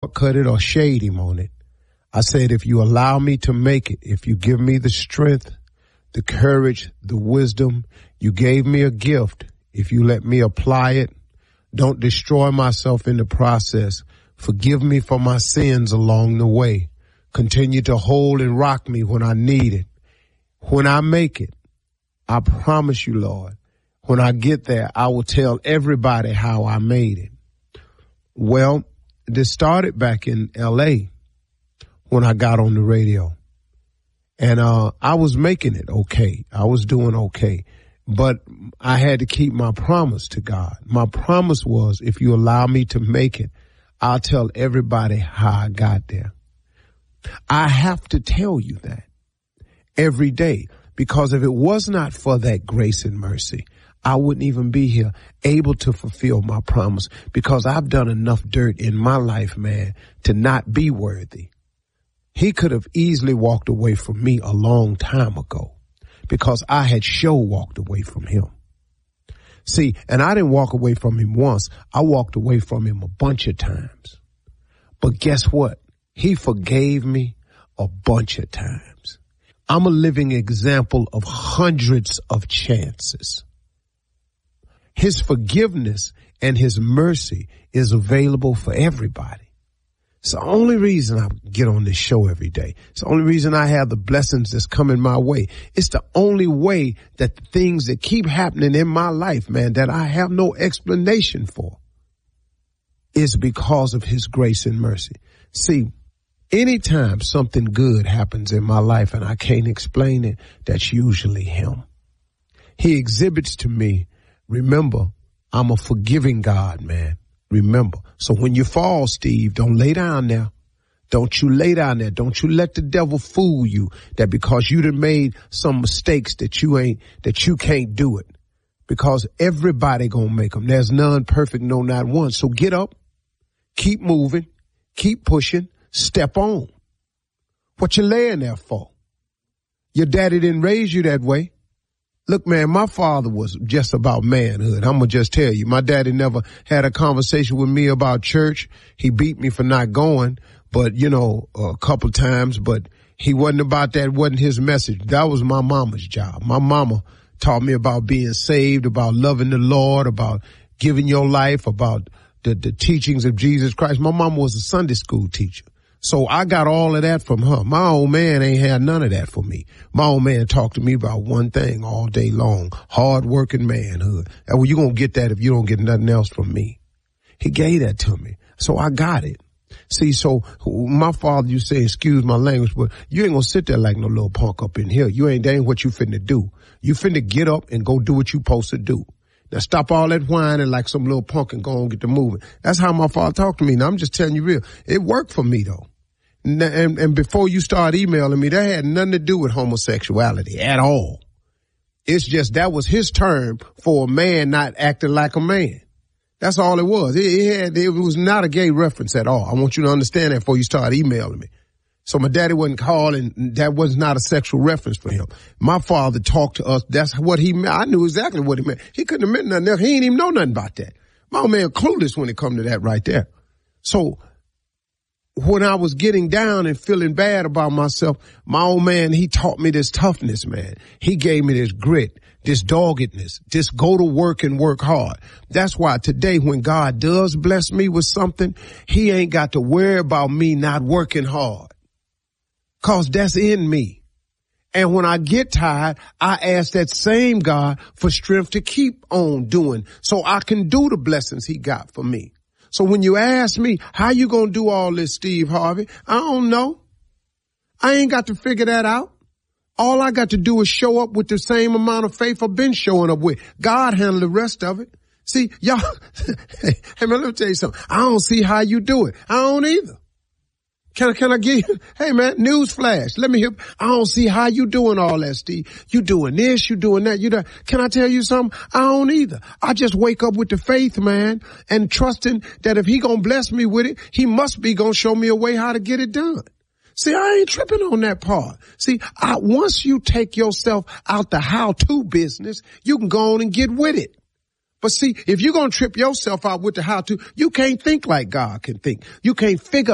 cut it or shade him on it. I said, if you allow me to make it, if you give me the strength, the courage, the wisdom, you gave me a gift. If you let me apply it, don't destroy myself in the process. Forgive me for my sins along the way. Continue to hold and rock me when I need it. When I make it, I promise you, Lord, when I get there, I will tell everybody how I made it. Well, this started back in L.A. when I got on the radio. And I was making it okay. I was doing okay. But I had to keep my promise to God. My promise was, if you allow me to make it, I'll tell everybody how I got there. I have to tell you that every day, because if it was not for that grace and mercy, I wouldn't even be here able to fulfill my promise, because I've done enough dirt in my life, man, to not be worthy. He could have easily walked away from me a long time ago, because I had walked away from him. See, and I didn't walk away from him once. I walked away from him a bunch of times. But guess what? He forgave me a bunch of times. I'm a living example of hundreds of chances. His forgiveness and his mercy is available for everybody. It's the only reason I get on this show every day. It's the only reason I have the blessings that's coming my way. It's the only way that the things that keep happening in my life, man, that I have no explanation for, is because of his grace and mercy. See, anytime something good happens in my life and I can't explain it, that's usually him. He exhibits to me, remember, I'm a forgiving God, man. Remember. So when you fall, Steve, don't lay down there. Don't you lay down there. Don't you let the devil fool you that because you done made some mistakes that you can't do it. Because everybody gonna make them. There's none perfect, no, not one. So get up, keep moving, keep pushing, step on. What you laying there for? Your daddy didn't raise you that way. Look, man, my father was just about manhood. I'm going to just tell you, my daddy never had a conversation with me about church. He beat me for not going, but, a couple times, but he wasn't about that. Wasn't his message. That was my mama's job. My mama taught me about being saved, about loving the Lord, about giving your life, about the teachings of Jesus Christ. My mama was a Sunday school teacher. So I got all of that from her. My old man ain't had none of that for me. My old man talked to me about one thing all day long, hard-working manhood. And well, you going to get that if you don't get nothing else from me. He gave that to me. So I got it. See, so my father, you say, excuse my language, but you ain't going to sit there like no little punk up in here. That ain't what you finna do. You finna get up and go do what you supposed to do. Now stop all that whining like some little punk and go and get to moving. That's how my father talked to me. Now I'm just telling you real. It worked for me though. And before you start emailing me, that had nothing to do with homosexuality at all. It's just that was his term for a man not acting like a man. That's all it was. It was not a gay reference at all. I want you to understand that before you start emailing me. So my daddy wasn't calling. That was not a sexual reference for him. My father talked to us. That's what he meant. I knew exactly what he meant. He couldn't have meant nothing else. He didn't even know nothing about that. My old man clueless when it come to that right there. So when I was getting down and feeling bad about myself, my old man, he taught me this toughness, man. He gave me this grit, this doggedness, this go to work and work hard. That's why today when God does bless me with something, he ain't got to worry about me not working hard. 'Cause that's in me. And when I get tired, I ask that same God for strength to keep on doing so I can do the blessings he got for me. So when you ask me, how you going to do all this, Steve Harvey? I don't know. I ain't got to figure that out. All I got to do is show up with the same amount of faith I've been showing up with. God handle the rest of it. See, y'all, hey man, let me tell you something. I don't see how you do it. I don't either. Can I give you, hey man, news flash. Let me hear, I don't see how you doing all that, Steve. You doing this, you doing that, Can I tell you something? I don't either. I just wake up with the faith, man, and trusting that if he gonna bless me with it, he must be gonna show me a way how to get it done. See, I ain't tripping on that part. See, once you take yourself out the how-to business, you can go on and get with it. But see, if you're going to trip yourself out with the how-to, you can't think like God can think. You can't figure